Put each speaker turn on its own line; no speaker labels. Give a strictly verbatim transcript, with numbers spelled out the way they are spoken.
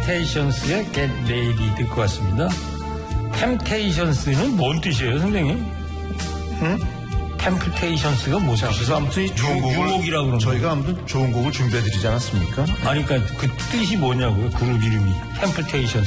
템테이션스의 Get Ready 듣고 왔습니다. 템테이션스는 뭔 뜻이에요, 선생님? 응? 템테이션스가 무슨
그래서 아무튼 이 좋은 곡을
유목이라고 그러는
저희가 아무튼 좋은 곡을 준비해드리지 않았습니까?
아니, 그러니까 그 뜻이 뭐냐고요, 그룹 이름이. 템테이션스.